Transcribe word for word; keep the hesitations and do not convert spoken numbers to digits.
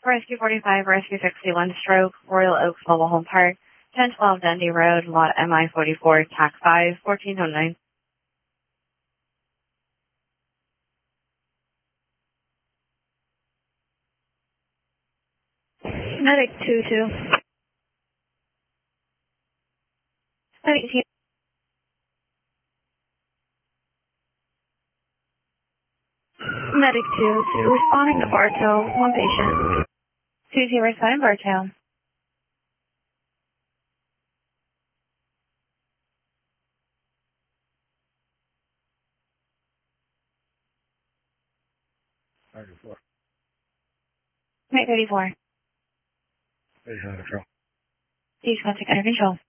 Rescue forty-five, Rescue sixty-one Stroke, Royal Oaks Mobile Home Park, ten twelve Dundee Road, Lot M I forty-four, T A C five, fourteen oh nine. Medic two two. Medic two. Medic two two. Responding to Bartow. One patient. two two, responding Bartow. thirty-four. Medic thirty-four. Patient under control. Please contact under control.